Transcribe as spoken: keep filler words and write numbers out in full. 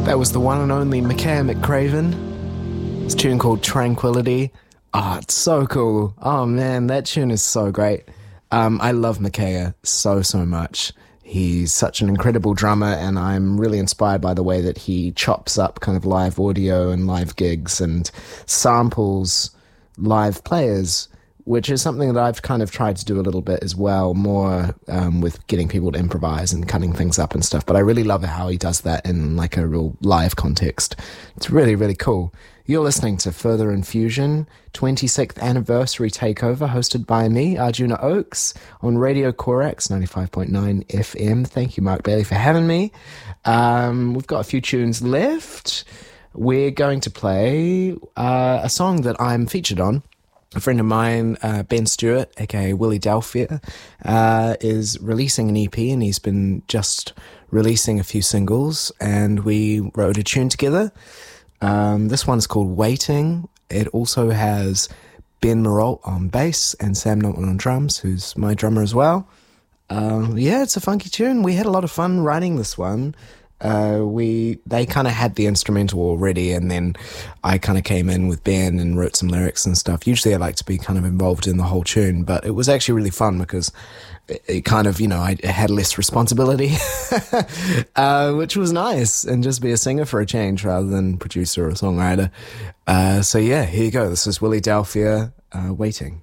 That was the one and only Makaya McCraven. It's a tune called Tranquility. Oh, it's so cool. Oh man, that tune is so great. Um, I love Makaya so, so much. He's such an incredible drummer, and I'm really inspired by the way that he chops up kind of live audio and live gigs and samples live players, which is something that I've kind of tried to do a little bit as well, more um, with getting people to improvise and cutting things up and stuff. But I really love how he does that in like a real live context. It's really, really cool. You're listening to Further Infusion, twenty-sixth anniversary takeover, hosted by me, Arjuna Oakes, on Radio Corax ninety-five point nine F M. Thank you, Mark Bailey, for having me. Um, we've got a few tunes left. We're going to play uh, a song that I'm featured on. A friend of mine, uh, Ben Stewart, aka Willie Delphia, uh, is releasing an E P, and he's been just releasing a few singles, and we wrote a tune together. Um, this one's called Waiting. It also has Ben Marolt on bass and Sam Notman on drums, who's my drummer as well. Um, yeah, it's a funky tune. We had a lot of fun writing this one. Uh, we they kind of had the instrumental already, and then I kind of came in with Ben and wrote some lyrics and stuff. Usually I like to be kind of involved in the whole tune, but it was actually really fun because it, it kind of, you know, I had less responsibility, uh, which was nice, and just be a singer for a change rather than producer or songwriter. Uh, so yeah, here you go. This is Willie Delphia, uh, Waiting.